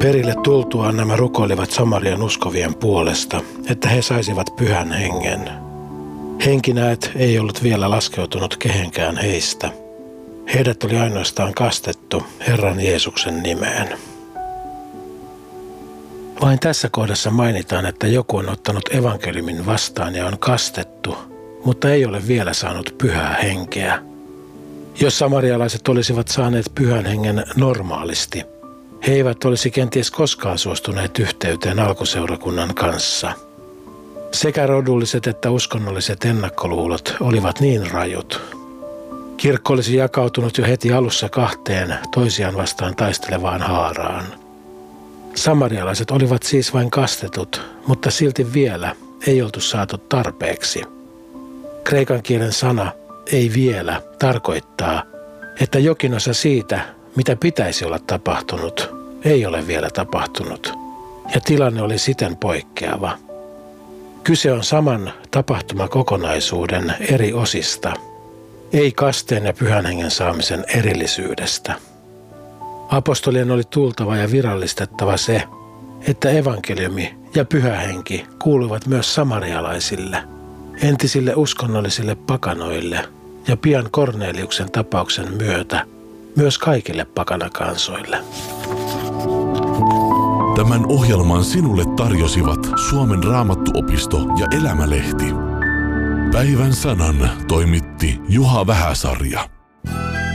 Perille tultuaan nämä rukoilivat Samarian uskovien puolesta, että he saisivat pyhän hengen. Henkinäet ei ollut vielä laskeutunut kehenkään heistä. Heidät oli ainoastaan kastettu Herran Jeesuksen nimeen. Vain tässä kohdassa mainitaan, että joku on ottanut evankeliumin vastaan ja on kastettu, mutta ei ole vielä saanut pyhää henkeä. Jos samarialaiset olisivat saaneet pyhän hengen normaalisti, he eivät olisi kenties koskaan suostuneet yhteyteen alkuseurakunnan kanssa. Sekä rodulliset että uskonnolliset ennakkoluulot olivat niin rajut. Kirkko olisi jakautunut jo heti alussa kahteen toisiaan vastaan taistelevaan haaraan. Samarialaiset olivat siis vain kastetut, mutta silti vielä ei oltu saatu tarpeeksi. Kreikan kielen sana ei vielä tarkoittaa, että jokin osa siitä, mitä pitäisi olla tapahtunut, ei ole vielä tapahtunut, ja tilanne oli siten poikkeava. Kyse on saman tapahtumakokonaisuuden eri osista, ei kasteen ja pyhän hengen saamisen erillisyydestä. Apostolien oli tultava ja virallistettava se, että evankeliumi ja pyhä henki kuuluvat myös samarialaisille, entisille uskonnollisille pakanoille ja pian Korneliuksen tapauksen myötä myös kaikille pakanakansoille. Tämän ohjelman sinulle tarjosivat Suomen Raamattuopisto ja Elämälehti. Päivän sanan toimitti Juha Vähäsarja.